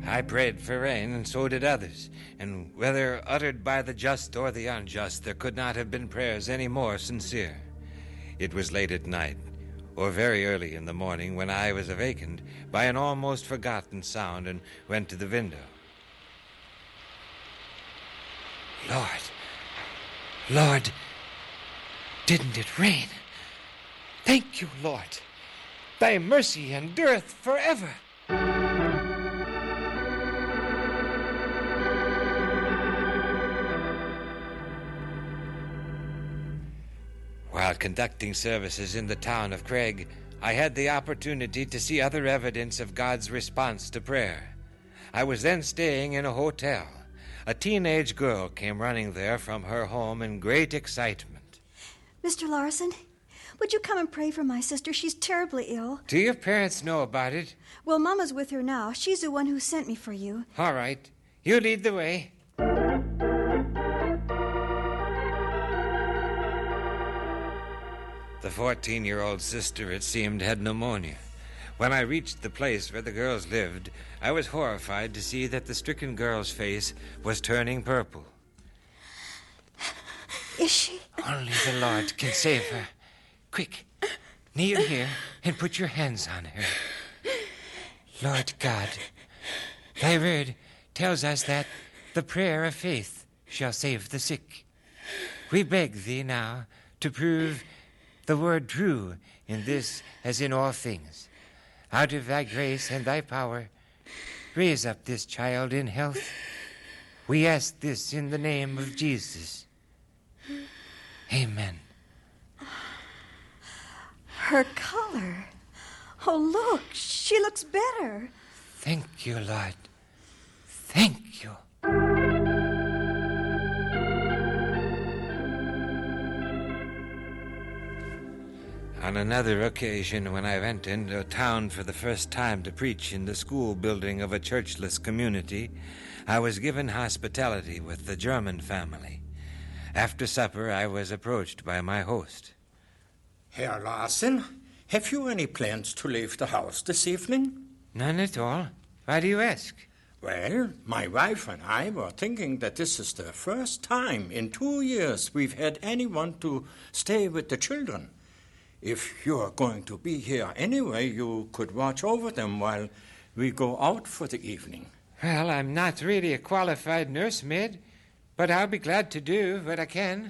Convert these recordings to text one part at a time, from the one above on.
I prayed for rain, and so did others, and whether uttered by the just or the unjust, there could not have been prayers any more sincere. It was late at night, or very early in the morning, when I was awakened by an almost forgotten sound and went to the window. Lord, didn't it rain? Thank you, Lord. Thy mercy endureth forever. While conducting services in the town of Craig, I had the opportunity to see other evidence of God's response to prayer. I was then staying in a hotel. A teenage girl came running there from her home in great excitement. Mr. Larson, would you come and pray for my sister? She's terribly ill. Do your parents know about it? Well, Mama's with her now. She's the one who sent me for you. All right. You lead the way. The 14-year-old sister, it seemed, had pneumonia. When I reached the place where the girls lived, I was horrified to see that the stricken girl's face was turning purple. Is she? Only the Lord can save her. Quick, kneel here and put your hands on her. Lord God, thy word tells us that the prayer of faith shall save the sick. We beg thee now to prove the word true in this as in all things. Out of thy grace and thy power, raise up this child in health. We ask this in the name of Jesus. Amen. Her color. Oh, look, she looks better. Thank you, Lord. Thank you. On another occasion, when I went into town for the first time to preach in the school building of a churchless community, I was given hospitality with the German family. After supper, I was approached by my host. Herr Larsen, have you any plans to leave the house this evening? None at all. Why do you ask? Well, my wife and I were thinking that this is the first time in 2 years we've had anyone to stay with the children. If you're going to be here anyway, you could watch over them while we go out for the evening. Well, I'm not really a qualified nursemaid, but I'll be glad to do what I can.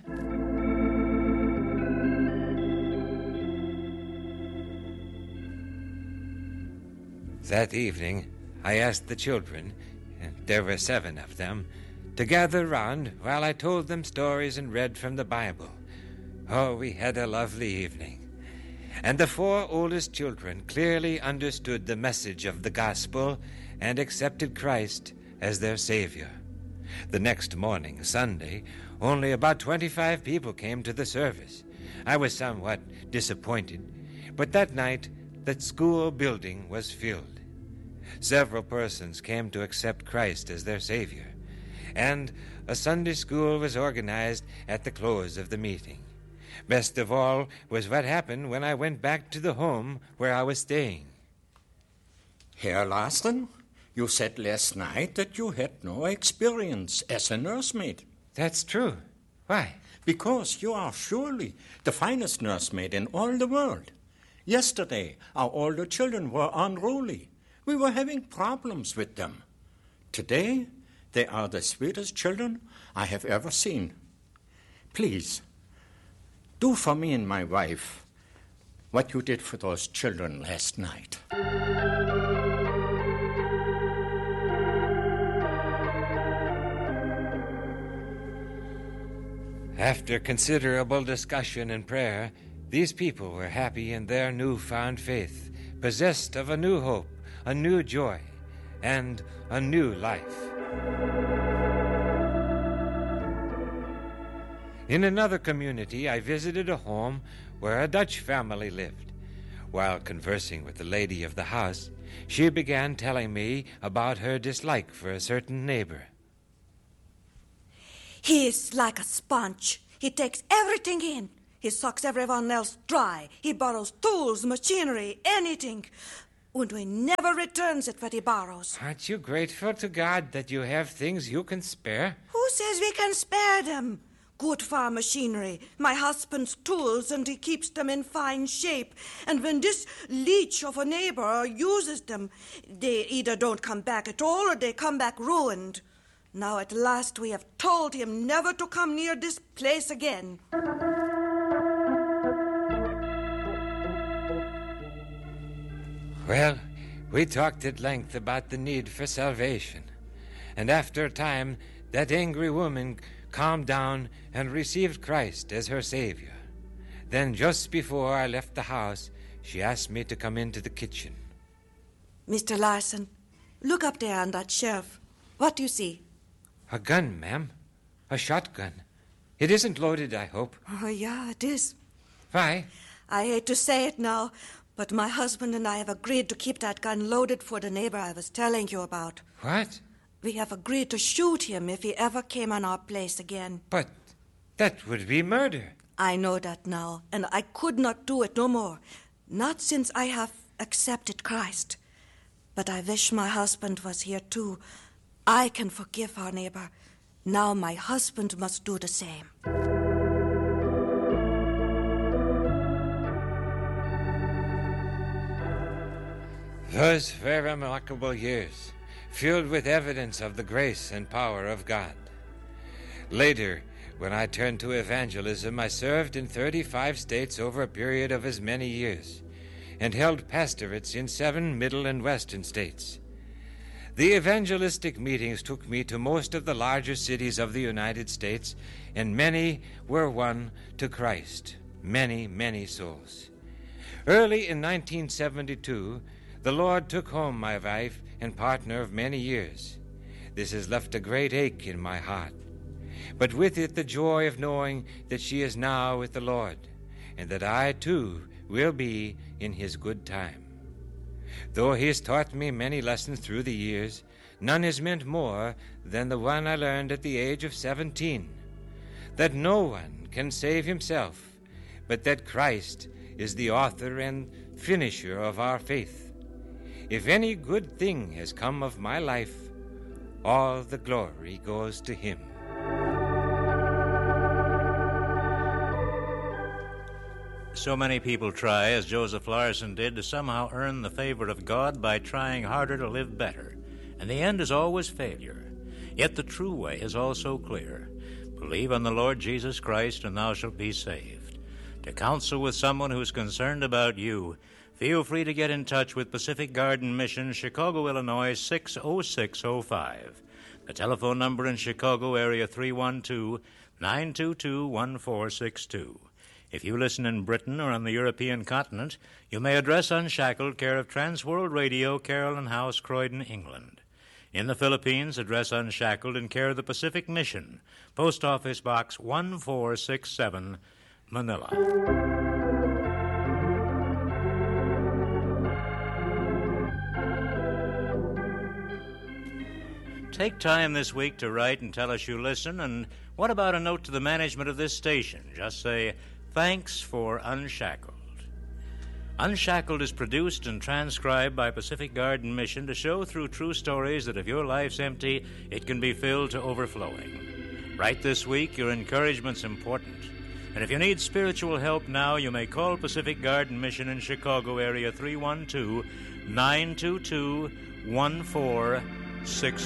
That evening, I asked the children, and there were 7 of them, to gather round while I told them stories and read from the Bible. Oh, we had a lovely evening. And the 4 oldest children clearly understood the message of the gospel and accepted Christ as their Savior. The next morning, Sunday, only about 25 people came to the service. I was somewhat disappointed, but that night the school building was filled. Several persons came to accept Christ as their Savior, and a Sunday school was organized at the close of the meeting. Best of all was what happened when I went back to the home where I was staying. Herr Larsen, you said last night that you had no experience as a nursemaid. That's true. Why? Because you are surely the finest nursemaid in all the world. Yesterday, our older children were unruly. We were having problems with them. Today, they are the sweetest children I have ever seen. Please, do for me and my wife what you did for those children last night. After considerable discussion and prayer, these people were happy in their newfound faith, possessed of a new hope, a new joy, and a new life. In another community, I visited a home where a Dutch family lived. While conversing with the lady of the house, she began telling me about her dislike for a certain neighbor. He is like a sponge. He takes everything in. He sucks everyone else dry. He borrows tools, machinery, anything. and we never returns it what he borrows. Aren't you grateful to God that you have things you can spare? Who says we can spare them? Good farm machinery, my husband's tools, and he keeps them in fine shape. And when this leech of a neighbor uses them, they either don't come back at all or they come back ruined. Now at last we have told him never to come near this place again. Well, we talked at length about the need for salvation. And after a time, that angry woman calmed down and received Christ as her Savior. Then just before I left the house, she asked me to come into the kitchen. Mr. Larson, look up there on that shelf. What do you see? A gun, ma'am. A shotgun. It isn't loaded, I hope. Oh, yeah, it is. Why? I hate to say it now, but my husband and I have agreed to keep that gun loaded for the neighbor I was telling you about. What? We have agreed to shoot him if he ever came on our place again. But that would be murder. I know that now, and I could not do it no more. Not since I have accepted Christ. But I wish my husband was here too. I can forgive our neighbor. Now my husband must do the same. Those were remarkable years, filled with evidence of the grace and power of God. Later, when I turned to evangelism, I served in 35 states over a period of as many years, and held pastorates in 7 middle and western states. The evangelistic meetings took me to most of the larger cities of the United States, and many were won to Christ. Many, many souls. Early in 1972, the Lord took home my wife and partner of many years. This has left a great ache in my heart, but with it the joy of knowing that she is now with the Lord, and that I too will be in His good time. Though He has taught me many lessons through the years, none has meant more than the one I learned at the age of 17, that no one can save himself, but that Christ is the author and finisher of our faith. If any good thing has come of my life, all the glory goes to Him. So many people try, as Joseph Larson did, to somehow earn the favor of God by trying harder to live better, and the end is always failure. Yet the true way is also clear. Believe on the Lord Jesus Christ, and thou shalt be saved. To counsel with someone who's concerned about you, feel free to get in touch with Pacific Garden Mission, Chicago, Illinois, 60605. The telephone number in Chicago area 312-922-1462. If you listen in Britain or on the European continent, you may address Unshackled, care of Transworld Radio, Carolyn House, Croydon, England. In the Philippines, address Unshackled in care of the Pacific Mission, Post Office Box 1467, Manila. Take time this week to write and tell us you listen, and what about a note to the management of this station? Just say, thanks for Unshackled. Unshackled is produced and transcribed by Pacific Garden Mission to show through true stories that if your life's empty, it can be filled to overflowing. Write this week, your encouragement's important. And if you need spiritual help now, you may call Pacific Garden Mission in Chicago area 312-922-1462.